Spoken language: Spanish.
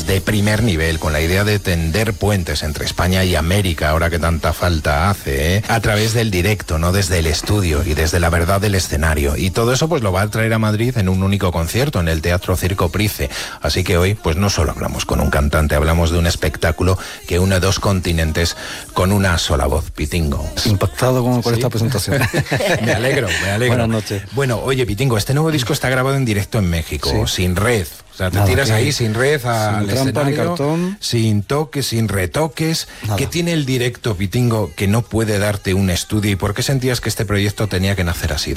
de primer nivel, con la idea de tender puentes entre España y América, ahora que tanta falta hace, a través del directo, no desde el estudio y desde la verdad del escenario. Y todo eso pues lo va a traer a Madrid en un único concierto, en el Teatro Circo Price. Así que hoy pues no solo hablamos con un cantante, hablamos de un espectáculo que une dos continentes con una sola voz, Pitingo. Impactado con esta presentación. Me alegro. Buenas noches. Bueno, oye, Pitingo, este nuevo disco está grabado en directo en México, sin red. O sea, te tiras ahí sin red al escenario, cartón, sin toques, sin retoques. ¿Qué tiene el directo, Pitingo, que no puede darte un estudio? ¿Y por qué sentías que este proyecto tenía que nacer así?